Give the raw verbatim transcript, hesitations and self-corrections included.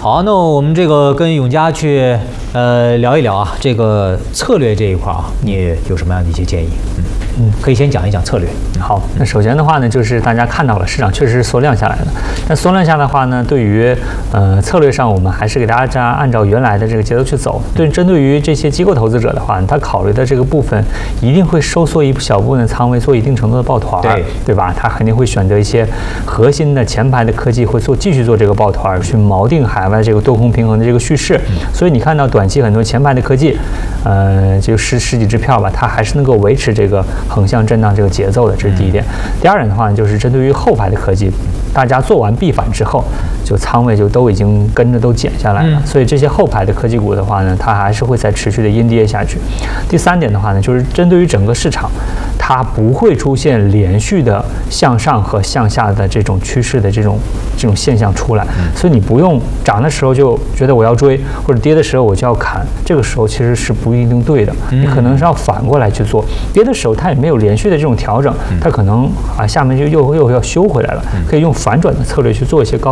好，那我们这个跟永嘉去呃聊一聊啊，这个策略这一块啊，你有什么样的一些建议？嗯嗯，可以先讲一讲策略。 好，那首先的话呢，就是大家看到了市场确实是缩量下来的。那缩量下的话呢，对于呃策略上，我们还是给大家按照原来的这个节奏去走。对，针对于这些机构投资者的话，他考虑的这个部分一定会收缩一小部分的仓位，做一定程度的抱团， 对对吧？他肯定会选择一些核心的前排的科技，会做继续做这个抱团，去锚定海外这个多空平衡的这个趋势。所以你看到短期很多前排的科技，呃，就十十几只票吧，它还是能够维持这个横向震荡这个节奏的，这是第一点。第二点的话呢，就是针对于后排的科技，大家做完闭反之后，就仓位就都已经跟着都减下来了，嗯、所以这些后排的科技股的话呢，它还是会再持续的阴跌下去。第三点的话呢，就是针对于整个市场，它不会出现连续的向上和向下的这种趋势的这种这种现象出来，嗯、所以你不用涨的时候就觉得我要追，或者跌的时候我就要砍，这个时候其实是不一定对的，嗯、你可能是要反过来去做。跌的时候它也没有连续的这种调整，它可能啊下面就又又要修回来了，可以用反转的策略去做一些高